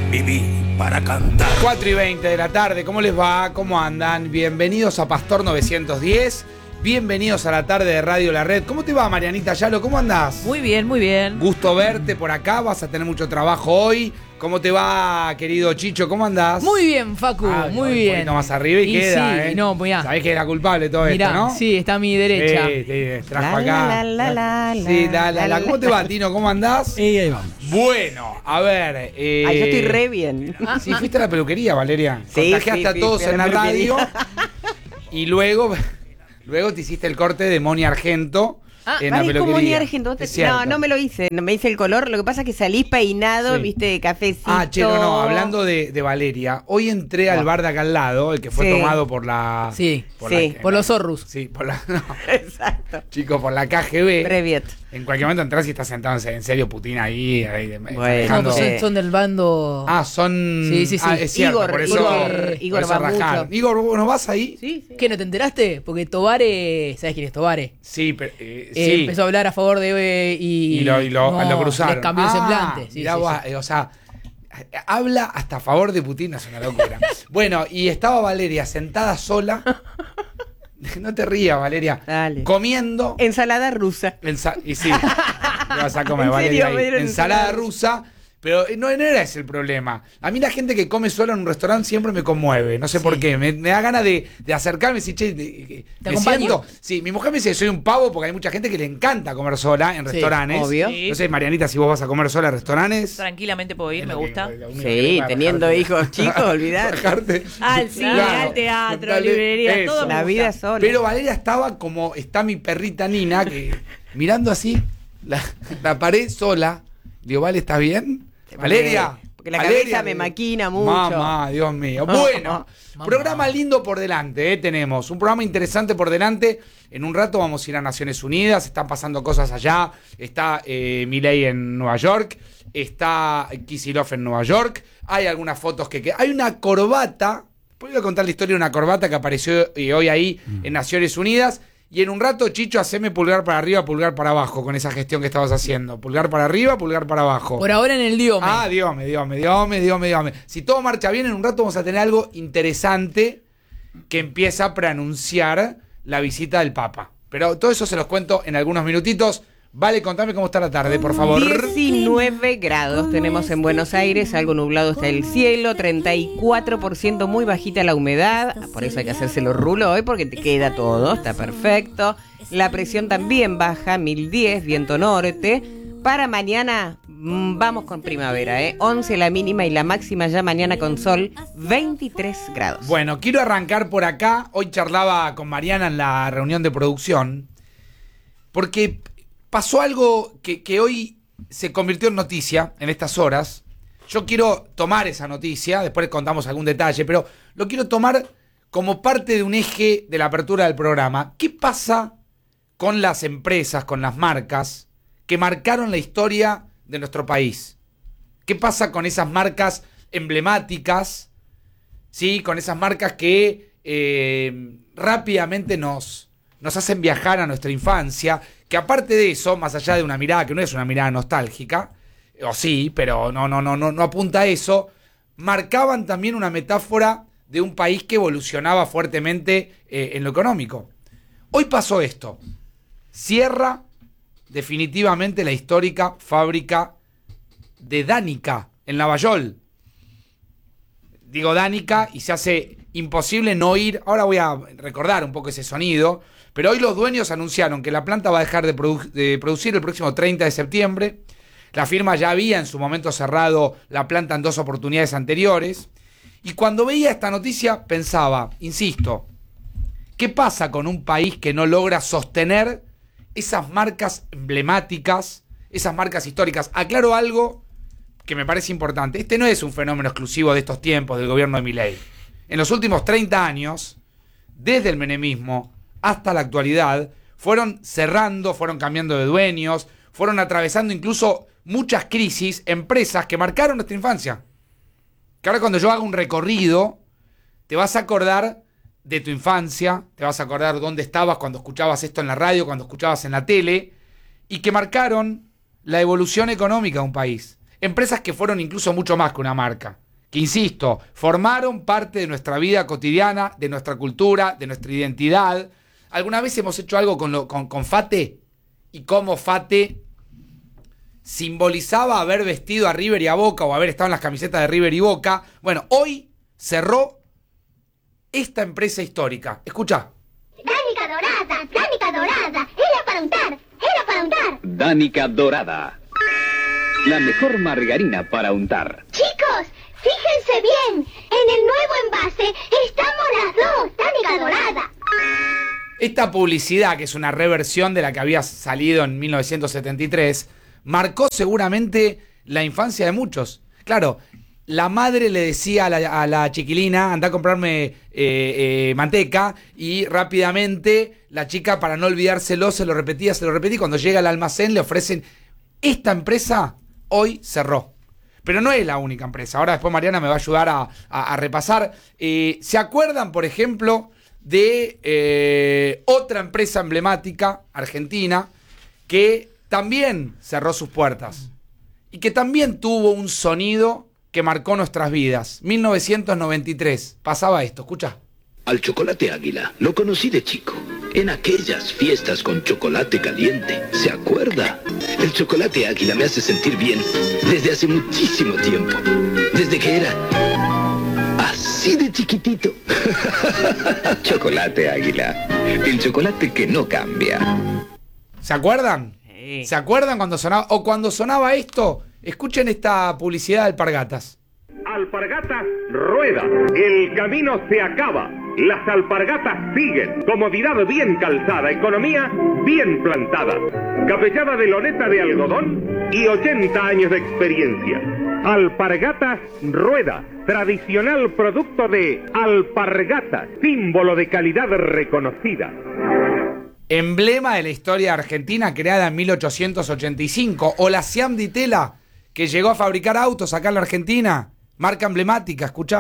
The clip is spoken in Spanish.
Viví para cantar. 4:20 de la tarde, ¿cómo les va? ¿Cómo andan? Bienvenidos a Pastor 910. Bienvenidos a la tarde de Radio La Red. ¿Cómo te va, Marianita Yalo? ¿Cómo andás? Muy bien, muy bien. Gusto verte por acá, vas a tener mucho trabajo hoy. ¿Cómo te va, querido Chicho? ¿Cómo andás? Muy bien, Facu, muy bien. Un poquito más arriba y queda, sí, no, mirá. Sabés que era culpable todo Mirá, esto, ¿no? sí, está a mi derecha. Sí, trajo acá. Sí, ¿Cómo te va, Tino? ¿Cómo andás? Y ahí vamos. Bueno, a ver. Ay, yo estoy re bien. Sí, fuiste a la peluquería, Valeria. Sí, Contagiaste a todos fui a en la la radio. peluquería. Y luego te hiciste el corte de Moni Argento en la Parezco peluquería. Moni Argento. Es cierto. No me lo hice. No me hice el color. Lo que pasa es que salí peinado, Sí. viste, de cafecito. Che, no, hablando de Valeria, hoy entré al bar de acá al lado, el que fue Sí. tomado por la... Sí, sí. por los zorrus. Sí, por la... No, Exacto. chicos, por la KGB. Previet. En cualquier momento entras y estás sentado en serio Putin ahí Bueno, dejando- No, pues son del bando. son... Sí, sí, sí. Es cierto, Igor, por eso, Igor por eso va mucho. rajaron. Igor, ¿vos no vas ahí? Sí, sí. ¿Qué, no te enteraste? Porque Tobare, ¿sabes quién es Tobare? Sí, pero... sí. Empezó a hablar a favor de... Y lo cruzaron. Les cambió el semblante. Sí, mirá sí, vos, sí. o sea, habla hasta a favor de Putin, es una locura. Bueno, y estaba Valeria sentada sola. No te rías, Valeria. Dale. Comiendo. Ensalada rusa. Y sí, te vas a comer, ¿En Valeria. serio? ahí. ¿Me dieron Ensalada ensalada rusa. Pero no era ese el problema. A mí la gente que come sola en un restaurante siempre me conmueve. No sé por qué. Me da ganas de acercarme y decir, che, me acompaño? siento. Sí, mi mujer me dice que soy un pavo porque hay mucha gente que le encanta comer sola en Sí, restaurantes. obvio. No sé, Marianita, si vos vas a comer sola en restaurantes. Tranquilamente puedo ir, me gusta. Sí, teniendo hijos chicos, olvidar. Al cine, al teatro, a la librería, todo me La gusta. vida sola. Pero Valeria estaba como está mi perrita Nina, que mirando así la pared sola. Digo, Vale, ¿estás bien? Valeria. Porque la Valeria, cabeza me digo, maquina mucho. Mamá, Dios mío. Bueno, programa lindo por delante, tenemos. Un programa interesante por delante. En un rato vamos a ir a Naciones Unidas. Están pasando cosas allá. Está Milei en Nueva York. Está Kicillof en Nueva York. Hay algunas fotos que... Hay una corbata. Voy a contar la historia de una corbata que apareció hoy ahí en Naciones Unidas. Y en un rato, Chicho, haceme pulgar para arriba, pulgar para abajo con esa gestión que estabas haciendo. Pulgar para arriba, pulgar para abajo. Por ahora en el Diome. Dios. Si todo marcha bien, en un rato vamos a tener algo interesante que empieza a preanunciar la visita del Papa. Pero todo eso se los cuento en algunos minutitos. Vale, contame cómo está la tarde, por favor. 19 grados tenemos en Buenos Aires, algo nublado está el cielo, 34% muy bajita la humedad, por eso hay que hacerse los rulos hoy porque te queda todo, está perfecto. La presión también baja, 1010, viento norte. Para mañana vamos con primavera, 11 la mínima y la máxima ya mañana con sol, 23 grados. Bueno, quiero arrancar por acá. Hoy charlaba con Mariana en la reunión de producción, porque pasó algo que hoy se convirtió en noticia en estas horas. Yo quiero tomar esa noticia, después les contamos algún detalle, pero lo quiero tomar como parte de un eje de la apertura del programa. ¿Qué pasa con las empresas, con las marcas que marcaron la historia de nuestro país? ¿Qué pasa con esas marcas emblemáticas? ¿Sí? Con esas marcas que rápidamente nos hacen viajar a nuestra infancia, que aparte de eso, más allá de una mirada que no es una mirada nostálgica, o sí, pero no apunta a eso, marcaban también una metáfora de un país que evolucionaba fuertemente en lo económico. Hoy pasó esto. Cierra definitivamente la histórica fábrica de Danica en Lavallol. Digo Danica y se hace imposible no ir. Ahora voy a recordar un poco ese sonido. Pero hoy los dueños anunciaron que la planta va a dejar de producir el próximo 30 de septiembre. La firma ya había en su momento cerrado la planta en 2 oportunidades anteriores. Y cuando veía esta noticia pensaba, insisto, ¿qué pasa con un país que no logra sostener esas marcas emblemáticas, esas marcas históricas? Aclaro algo que me parece importante. Este no es un fenómeno exclusivo de estos tiempos del gobierno de Milei. En los últimos 30 años, desde el menemismo hasta la actualidad, fueron cerrando, fueron cambiando de dueños, fueron atravesando incluso muchas crisis, empresas que marcaron nuestra infancia. Que ahora cuando yo haga un recorrido, te vas a acordar de tu infancia, te vas a acordar dónde estabas cuando escuchabas esto en la radio, cuando escuchabas en la tele, y que marcaron la evolución económica de un país. Empresas que fueron incluso mucho más que una marca. Que, insisto, formaron parte de nuestra vida cotidiana, de nuestra cultura, de nuestra identidad. ¿Alguna vez hemos hecho algo con Fate? Y cómo Fate simbolizaba haber vestido a River y a Boca o haber estado en las camisetas de River y Boca. Bueno, hoy cerró esta empresa histórica. Escucha. Danica dorada, era para untar. Danica dorada, la mejor margarina para untar. Chicos, fíjense bien, en el nuevo envase estamos las dos, Danica dorada. Esta publicidad, que es una reversión de la que había salido en 1973, marcó seguramente la infancia de muchos. Claro, la madre le decía a la chiquilina, anda a comprarme manteca, y rápidamente la chica, para no olvidárselo, se lo repetía. Cuando llega al almacén le ofrecen. Esta empresa hoy cerró. Pero no es la única empresa. Ahora después Mariana me va a ayudar a repasar. ¿Se acuerdan, por ejemplo, de otra empresa emblemática argentina que también cerró sus puertas y que también tuvo un sonido que marcó nuestras vidas? 1993. Pasaba esto, escucha. Al chocolate Águila lo conocí de chico, en aquellas fiestas con chocolate caliente. ¿Se acuerda? El chocolate Águila me hace sentir bien desde hace muchísimo tiempo. Desde que era así de chiquitito. Chocolate Águila, el chocolate que no cambia. ¿Se acuerdan? Sí. ¿Se acuerdan cuando sonaba? O cuando sonaba esto, escuchen esta publicidad de Alpargatas. Alpargatas rueda, el camino se acaba, las alpargatas siguen, comodidad bien calzada, economía bien plantada, capellada de loneta de algodón y 80 años de experiencia. Alpargatas rueda, tradicional producto de Alpargatas, símbolo de calidad reconocida. Emblema de la historia argentina, creada en 1885. O la Siam Di Tela, que llegó a fabricar autos acá en la Argentina. Marca emblemática, escuchá.